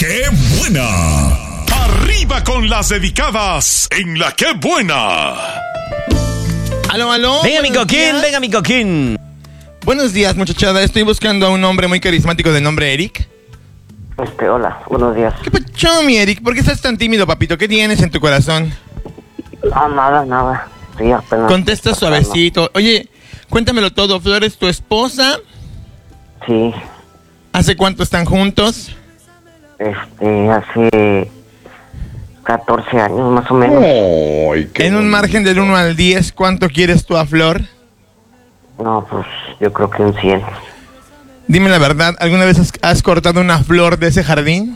Que Buena! Arriba con las dedicadas en La Que Buena. Aló. Venga, mi coquín. Buenos días, muchachada. Estoy buscando a un hombre muy carismático de nombre Eric. Hola, buenos días. ¿Qué pacho, mi Eric? ¿Por qué estás tan tímido, papito? ¿Qué tienes en tu corazón? No, nada. Sí, apenas. Contesta suavecito. Oye, cuéntamelo todo. ¿Flor es tu esposa? Sí, ¿Hace cuánto están juntos? hace 14 años más o menos. Ay, En un margen del 1 al 10, ¿cuánto quieres tú a Flor? No, pues yo creo que un 100. Dime la verdad, ¿alguna vez has cortado una flor de ese jardín?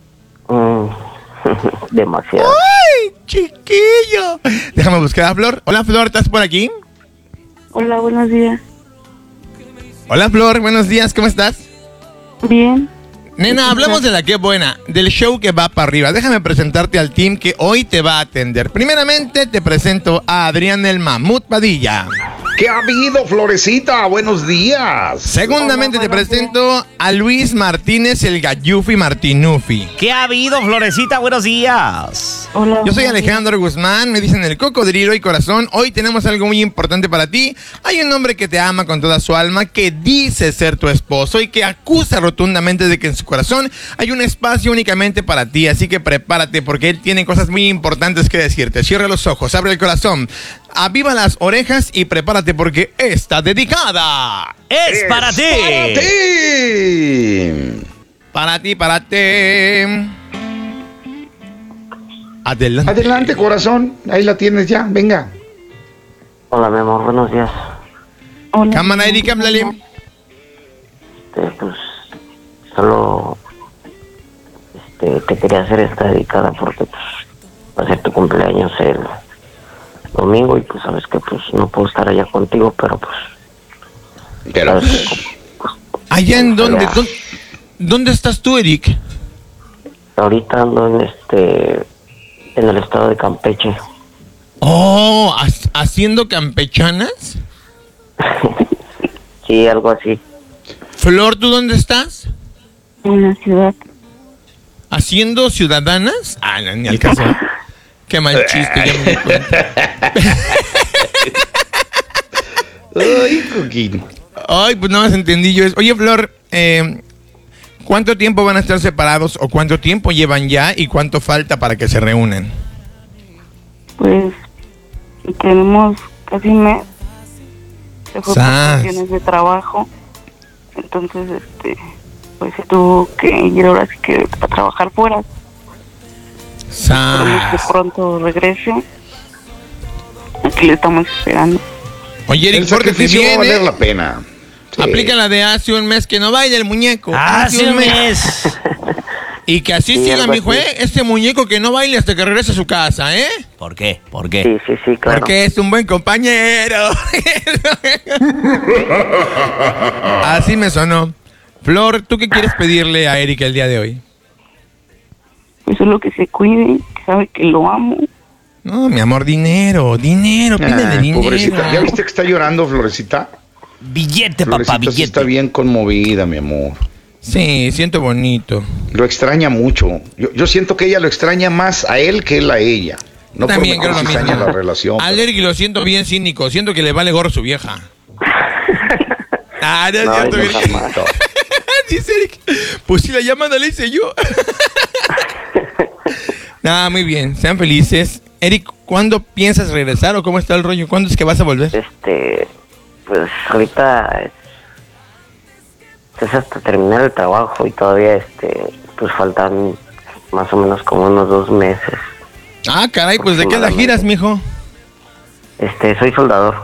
Demasiado. ¡Ay, chiquillo! Déjame buscar a Flor. Hola, Flor, ¿estás por aquí? Hola, buenos días. Hola, Flor, buenos días, ¿cómo estás? Bien. Nena, hablamos de La Que Buena, del show que va para arriba. Déjame presentarte al team que hoy te va a atender. Primeramente, te presento a Adrián el Mamut Padilla. ¿Qué ha habido, Florecita? Buenos días. Segundamente, te presento a Luis Martínez el Gallufi Martinufi. ¿Qué ha habido, Florecita? Buenos días. Hola. Yo soy buenos Alejandro Guzmán, me dicen el cocodrilo y corazón. Hoy tenemos algo muy importante para ti. Hay un hombre que te ama con toda su alma, que dice ser tu esposo y que acusa rotundamente de que en su corazón hay un espacio únicamente para ti. Así que prepárate porque él tiene cosas muy importantes que decirte. Cierra los ojos, abre el corazón, aviva las orejas y prepárate porque está dedicada. Es para ti. Para ti. Para ti. Adelante. Adelante, corazón. Ahí la tienes ya. Venga. Hola, mi amor, buenos días. días. Hola. Cámara, Erika, háblale. Pues solo te quería hacer esta dedicada porque pues va a ser tu cumpleaños el domingo y pues sabes que pues no puedo estar allá contigo, pero pues Pero, sabes que, pues, ¿Allá en dónde? allá. ¿Dónde estás tú, Eric? Ahorita ando en el estado de Campeche. Oh, ¿haciendo campechanas? Sí, algo así. Flor, ¿tú dónde estás? En la ciudad. ¿Haciendo ciudadanas? Ah, no, ni al caso. Qué mal chiste, ya me di cuenta. ay, Coquín. Ay, pues no más entendí yo eso. Oye, Flor, ¿cuánto tiempo van a estar separados o cuánto tiempo llevan ya y cuánto falta para que se reúnan? Pues tenemos casi un mes. Se fue por ¡Sas! cuestiones de trabajo. Entonces, pues se tuvo que ir ahora sí que a trabajar fuera. Esperemos que ¡Sas! pronto regrese. Aquí le estamos esperando. Oye, Eric, El pórtate sacrificio va a bien, valer la pena. Sí. Aplica la de hace un mes que no baila el muñeco. Hace un mes. Y que así Sí, siga, algo mijo, así. Este muñeco que no baile hasta que regrese a su casa, ¿eh? ¿Por qué? ¿Por qué? Sí, claro. Porque es un buen compañero. Así me sonó. Flor, ¿tú qué quieres pedirle a Erika el día de hoy? Pues solo que se cuide, que sabe que lo amo. No, mi amor, dinero, pídele Ay, dinero. pobrecita. ¿Ya viste que está llorando, Florecita? Billete, Florecita papá, sí billete. está bien conmovida, mi amor. Sí, siento bonito. Lo extraña mucho. Yo siento que ella lo extraña más a él que él a ella. No También por creo lo mejor mismo. cizaña la relación. Al Eric lo siento bien cínico. Siento que le vale gorro su vieja. Ah, no es No, cierto, no, Eric. jamás. Dice Eric. Pues si la llamada la hice yo. Nada, muy bien. Sean felices. Eric, ¿cuándo piensas regresar o cómo está el rollo? ¿Cuándo es que vas a volver? Pues ahorita es hasta terminar el trabajo y todavía pues faltan más o menos como unos 2 meses. Ah, caray, pues ¿de qué la giras, mijo? Soy soldador.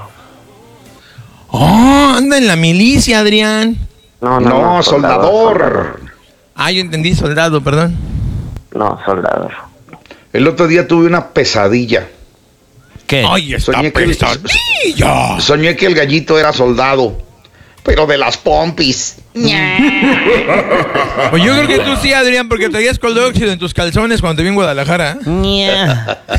Oh, anda en la milicia, Adrián. No, soldador. Ah, yo entendí soldado, perdón. No, soldador. El otro día tuve una pesadilla. ¿Qué? Ay, está Soñé que- pesadilla. Soñé que el gallito era soldado, pero de las pompis. Pues yo creo que tú sí, Adrián, porque traías coldóxido en tus calzones cuando te vi en Guadalajara. Ña.